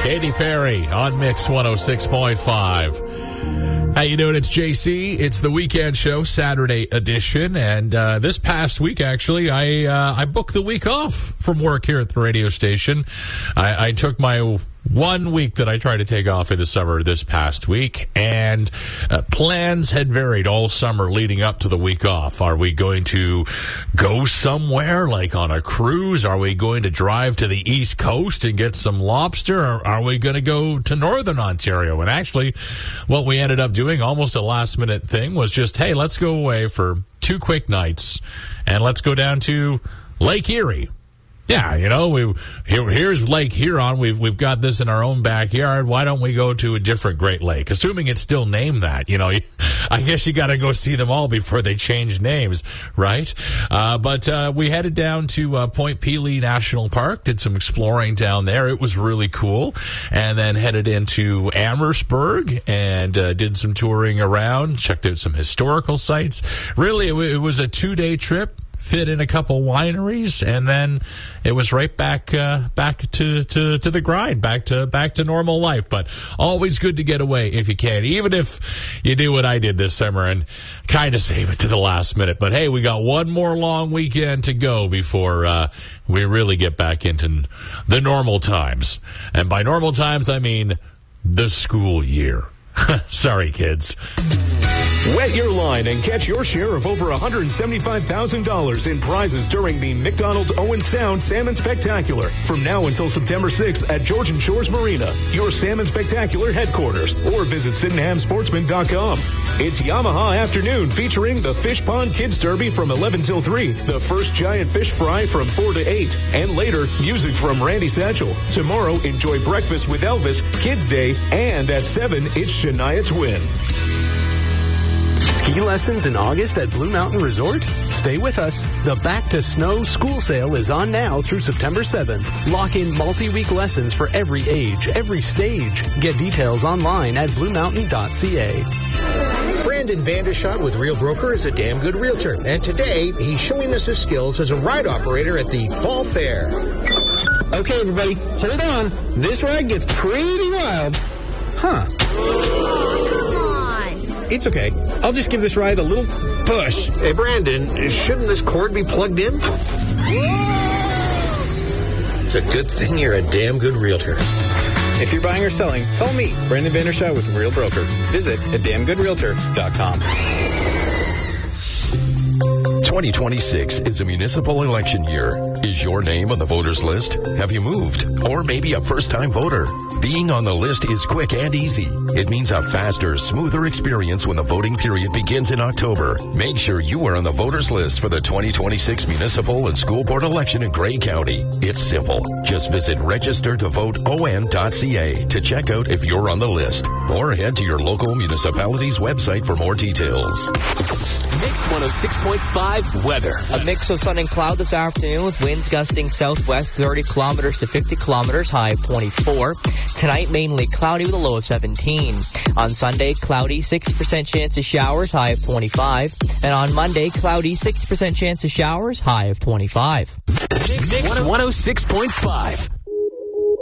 Katy Perry on Mix 106.5. How you doing? It's JC. It's the weekend show, Saturday edition. And this past week, actually, I booked the week off from work here at the radio station. I took my 1 week that I tried to take off in the summer this past week, and plans had varied all summer leading up to the week off. Are we going to go somewhere, like on a cruise? Are we going to drive to the East Coast and get some lobster? Or are we going to go to Northern Ontario? And actually, what we ended up doing, almost a last-minute thing, was just, hey, let's go away for 2 quick nights, and let's go down to Lake Erie. Yeah, you know, here's Lake Huron. We've got this in our own backyard. Why don't we go to a different Great Lake? Assuming it's still named that, you know. I guess you got to go see them all before they change names, right? But we headed down to Point Pelee National Park, did some exploring down there. It was really cool. And then headed into Amherstburg and did some touring around, checked out some historical sites. Really, it was a 2-day trip. Fit in a couple wineries, and then it was right back to the grind, back to normal life. But always good to get away if you can, even if you do what I did this summer and kind of save it to the last minute. But hey, we got one more long weekend to go before we really get back into the normal times. And by normal times, I mean the school year. Sorry, kids. Wet your line and catch your share of over $175,000 in prizes during the McDonald's Owen Sound Salmon Spectacular from now until September 6th at Georgian Shores Marina, your Salmon Spectacular headquarters, or visit SydenhamSportsman.com. It's Yamaha Afternoon featuring the Fish Pond Kids Derby from 11 till 3, the first giant fish fry from 4 to 8, and later, music from Randy Satchel. Tomorrow, enjoy breakfast with Elvis, Kids Day, and at 7, it's Shania Twain. Ski lessons in August at Blue Mountain Resort? Stay with us. The Back to Snow school sale is on now through September 7th. Lock in multi-week lessons for every age, every stage. Get details online at bluemountain.ca. Brandon Vandershot with Real Broker is a damn good realtor. And today, he's showing us his skills as a ride operator at the Fall Fair. Okay, everybody, hold on. This ride gets pretty wild. Huh. It's okay. I'll just give this ride a little push. Hey, Brandon, shouldn't this cord be plugged in? It's a good thing you're a damn good realtor. If you're buying or selling, call me, Brandon Vandershot with Real Broker. Visit damngoodrealtor.com. 2026 is a municipal election year. Is your name on the voters list? Have you moved? Or maybe a first-time voter? Being on the list is quick and easy. It means a faster, smoother experience when the voting period begins in October. Make sure you are on the voters list for the 2026 municipal and school board election in Grey County. It's simple. Just visit registertovoteon.ca to check out if you're on the list. Or head to your local municipality's website for more details. Mix 106.5 weather. A mix of sun and cloud this afternoon with winds gusting southwest 30 kilometers to 50 kilometers, high of 24. Tonight, mainly cloudy with a low of 17. On Sunday, cloudy, 60% chance of showers, high of 25. And on Monday, cloudy, 60% chance of showers, high of 25. Mix 106.5.